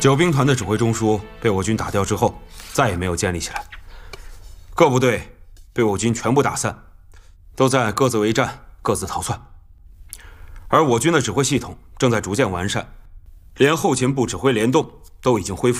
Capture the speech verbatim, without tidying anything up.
九兵团的指挥中枢被我军打掉之后，再也没有建立起来。各部队被我军全部打散，都在各自为战，各自逃窜。而我军的指挥系统正在逐渐完善，连后勤部指挥联动都已经恢复。